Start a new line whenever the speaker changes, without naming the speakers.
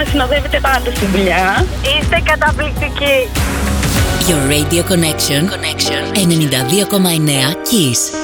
συνοδεύετε πάντα στη δουλειά.
Είστε καταπληκτικοί.
Your Radio Connection 92,9 Kiss.